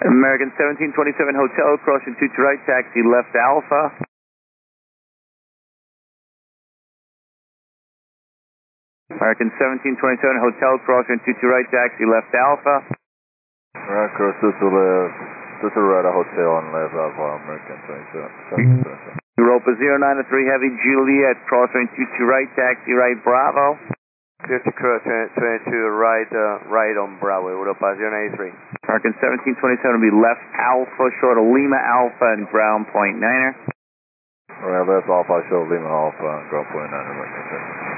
American 1727 Hotel, crossing 22 right, taxi left Alpha. American 1727 Hotel, crossing 22 right, taxi left Alpha. Right, cross 22 left, 22 right, Hotel on left Alpha, American 1727. Europa 093 Heavy Juliet, crossing 22 right, taxi right Bravo. 50 cross 22 right, right on Bravo, Europa 093. American 1727 will be left Alpha, short of Lima Alpha and ground point 9er. Right, left Alpha, short of Lima Alpha and ground point 9er, American 1727.